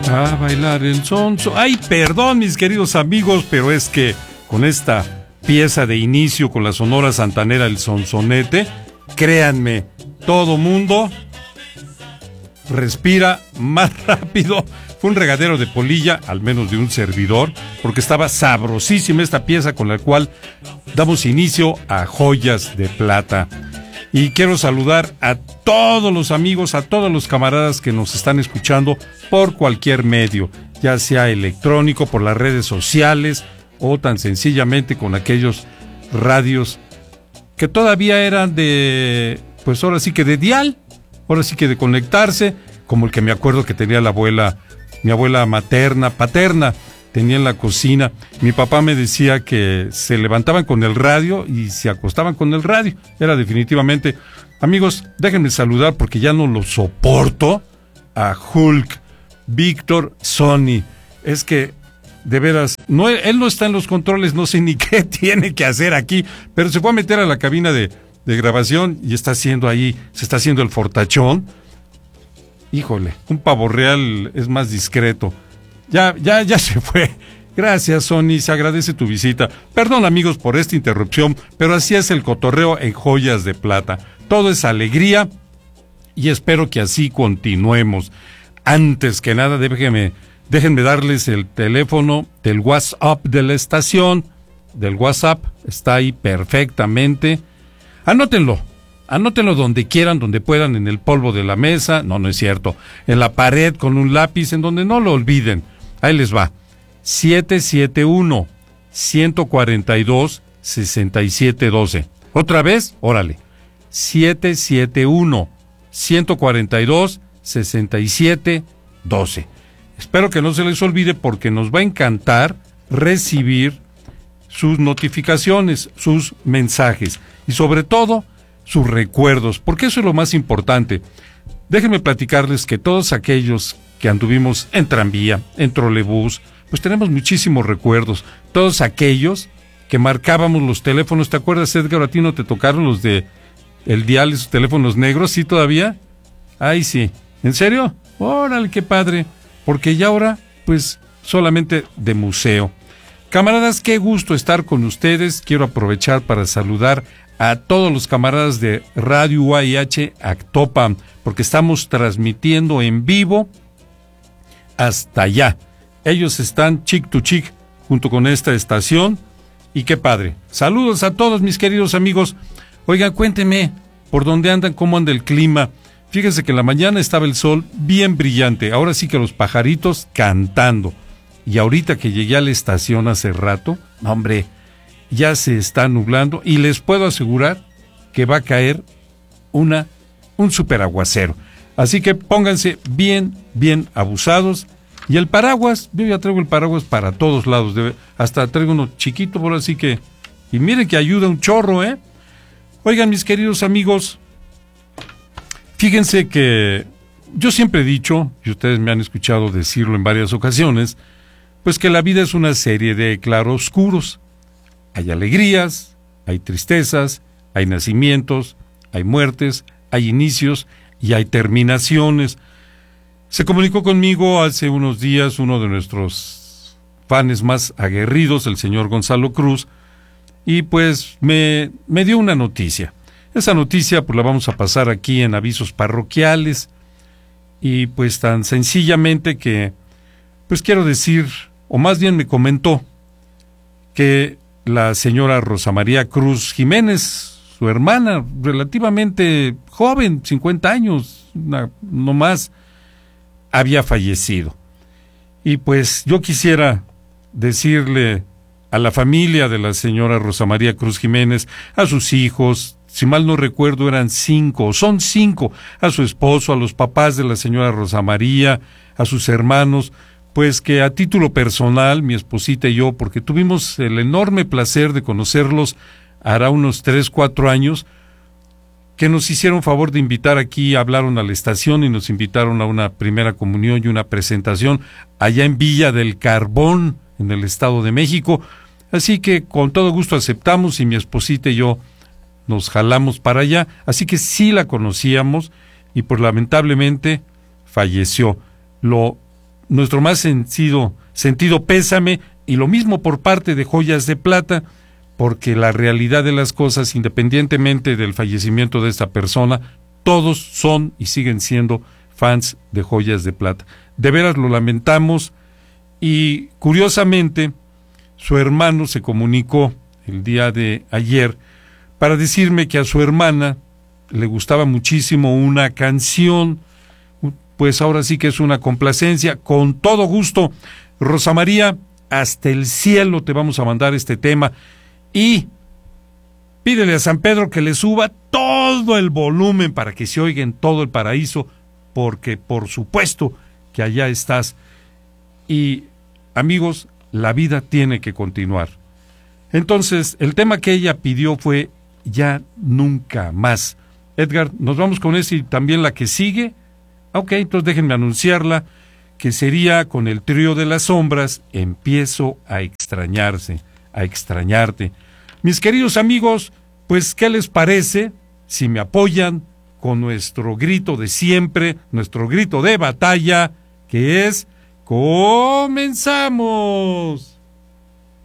A bailar el sonso. Ay, perdón, mis queridos amigos, pero es que con esta pieza de inicio, con la Sonora Santanera, el sonsonete, créanme, todo mundo respira más rápido. Fue un regadero de polilla, al menos de un servidor, porque estaba sabrosísima esta pieza con la cual damos inicio a Joyas de Plata. Y quiero saludar a todos los amigos, a todos los camaradas que nos están escuchando por cualquier medio, ya sea electrónico, por las redes sociales o tan sencillamente con aquellos radios que todavía eran de, pues ahora sí que de dial, ahora sí que de conectarse, como el que me acuerdo que tenía la abuela, mi abuela paterna, tenía en la cocina. Mi papá me decía que se levantaban con el radio y se acostaban con el radio. Era definitivamente... Amigos, déjenme saludar porque ya no lo soporto a Hulk, Víctor Sony. Es que, de veras, no, él no está en los controles, no sé ni qué tiene que hacer aquí, pero se fue a meter a la cabina de grabación y está haciendo ahí, se está haciendo el fortachón. Híjole, un pavo real es más discreto. Ya se fue. Gracias, Sony, se agradece tu visita. Perdón, amigos, por esta interrupción, pero así es el cotorreo en Joyas de Plata. Todo es alegría y espero que así continuemos. Antes que nada, déjenme darles el teléfono del WhatsApp de la estación. Del WhatsApp, está ahí perfectamente. Anótenlo donde quieran, donde puedan, en el polvo de la mesa. No es cierto. En la pared con un lápiz, en donde no lo olviden. Ahí les va. 771-142-6712. Otra vez, órale. 771-142-6712. Espero que no se les olvide porque nos va a encantar recibir sus notificaciones, sus mensajes y sobre todo sus recuerdos, porque eso es lo más importante. Déjenme platicarles que todos aquellos que anduvimos en tranvía, en trolebús, pues tenemos muchísimos recuerdos. Todos aquellos que marcábamos los teléfonos, ¿te acuerdas, Edgar? ¿A ti no te tocaron los de el dial, esos teléfonos negros? ¿Sí todavía? Ay, sí. ¿En serio? Órale, qué padre. Porque ya ahora, pues, solamente de museo. Camaradas, qué gusto estar con ustedes. Quiero aprovechar para saludar a todos los camaradas de Radio UAIH Actopan, porque estamos transmitiendo en vivo hasta allá. Ellos están chic to chic junto con esta estación y qué padre. Saludos a todos mis queridos amigos. Oigan, cuéntenme por dónde andan, cómo anda el clima. Fíjense que en la mañana estaba el sol bien brillante, ahora sí que los pajaritos cantando. Y ahorita que llegué a la estación hace rato, hombre, ya se está nublando y les puedo asegurar que va a caer un super aguacero. Así que pónganse bien abusados. Y el paraguas, yo ya traigo el paraguas para todos lados, hasta traigo uno chiquito, por así que... Y miren que ayuda un chorro, ¿eh? Oigan, mis queridos amigos, fíjense que yo siempre he dicho, y ustedes me han escuchado decirlo en varias ocasiones, pues que la vida es una serie de claroscuros. Hay alegrías, hay tristezas, hay nacimientos, hay muertes, hay inicios y hay terminaciones. Se comunicó conmigo hace unos días uno de nuestros fans más aguerridos, el señor Gonzalo Cruz, y pues me dio una noticia. Esa noticia pues la vamos a pasar aquí en avisos parroquiales y pues tan sencillamente que pues quiero decir, o más bien me comentó que la señora Rosa María Cruz Jiménez, su hermana, relativamente joven, 50 años, no más, había fallecido. Y pues yo quisiera decirle a la familia de la señora Rosa María Cruz Jiménez, a sus hijos, si mal no recuerdo eran 5, son 5, a su esposo, a los papás de la señora Rosa María, a sus hermanos, pues que a título personal, mi esposita y yo, porque tuvimos el enorme placer de conocerlos hará unos 3, 4 años, que nos hicieron favor de invitar aquí, hablaron a la estación y nos invitaron a una primera comunión y una presentación allá en Villa del Carbón, en el Estado de México. Así que con todo gusto aceptamos y mi esposita y yo nos jalamos para allá. Así que sí la conocíamos y pues lamentablemente falleció. Lo nuestro más sentido pésame, y lo mismo por parte de Joyas de Plata, porque la realidad de las cosas, independientemente del fallecimiento de esta persona, todos son y siguen siendo fans de Joyas de Plata. De veras lo lamentamos, y curiosamente su hermano se comunicó el día de ayer para decirme que a su hermana le gustaba muchísimo una canción. Pues ahora sí que es una complacencia, con todo gusto. Rosa María, hasta el cielo te vamos a mandar este tema, y pídele a San Pedro que le suba todo el volumen para que se oiga en todo el paraíso, porque por supuesto que allá estás. Y amigos, la vida tiene que continuar. Entonces, el tema que ella pidió fue Ya Nunca Más. Edgar, nos vamos con ese y también la que sigue. Ok, entonces déjenme anunciarla, que sería con el trío de las sombras, Empiezo a extrañarte. Mis queridos amigos, pues, ¿qué les parece si me apoyan con nuestro grito de siempre, nuestro grito de batalla, que es: ¡comenzamos!